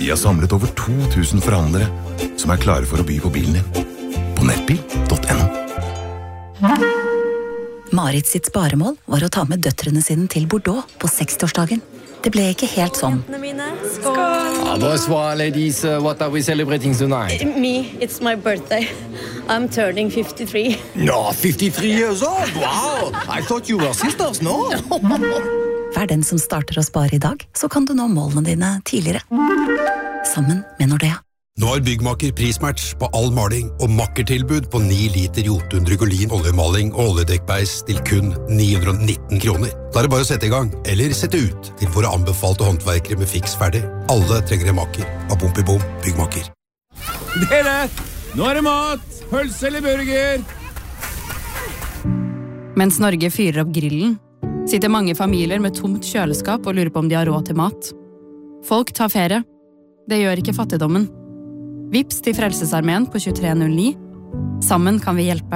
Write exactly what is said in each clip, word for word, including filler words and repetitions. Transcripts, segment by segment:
Vi har samlet over to tusen forhandlere som er klare for å by på bilen din. På nettbil punktum no. Marit sitt sparemål var å ta med døtrene sine til Bordeaux på sekstiårsdagen. Det ble ikke helt sånn. Skål! Ah, bonsoir, ladies. Uh, what are we celebrating tonight? Me, it's my birthday. I'm turning fifty-three. No, fifty-three years old? Wow! I thought you were sisters, no? Vær den som starter å spare i dag, så kan du nå målene dine tidligere. Sammen med Nordea. Nå har Byggmaker prismatch på all maling og makkertilbud på ni liter Jotun Drygolin oljemaling og oljedekkbeis til kun ni hundre og nitten kroner. Da er det bare å sette i gang, eller sette ut til våre anbefalte håndverkere med fiks ferdig. Alle trenger en maker. Av bom i bom, Byggmaker. Dere, nå er det mat! Pølse eller burger! Mens Norge fyrer opp grillen, sitter mange familier med tomt kjøleskap og lurer på om de har råd til mat. Folk tar ferie. Det gjør ikke fattigdommen. Vips til Frelsesarmeen på tjuetre null ni. Sammen kan vi hjelpe.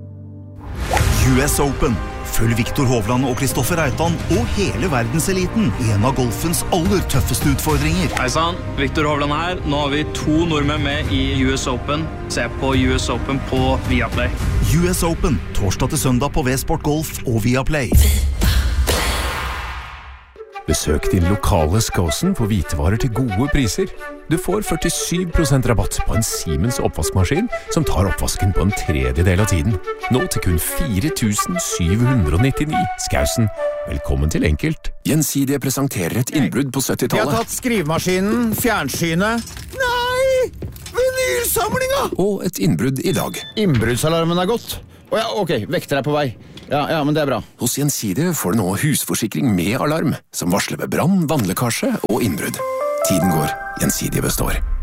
U S Open. Følg Viktor Hovland og Kristoffer Reitan og hele verdenseliten i en av golfens aller tøffeste utfordringer. Hei sann, Viktor Hovland her. Nå har vi to nordmenn med i U S Open. Se på U S Open på Viaplay. U S Open, torsdag til søndag på V-Sport Golf og Viaplay. Besøk din lokale Skåsen på hvitevarer til gode priser. Du får førtisju prosent rabatt på en Siemens oppvaskmaskin som tar oppvasken på en tredjedel av tiden. Nå til kun fire tusen syv hundre nittini. Skåsen, velkommen til enkelt. Gjensidige presenterer et innbrudd på syttitallet. Vi har tatt skrivemaskinen, fjernsynet. Nei! Vinylsamlinga! Og et innbrudd i dag. Innbruddsalarmen er gått. Å ja, ok, vekter er på vei. Ja, ja, men det er bra. Hos Gjensidige får du nå husforsikring med alarm, som varsler ved brann, vannlekkasje og innbrudd. Tiden går, Gjensidige består.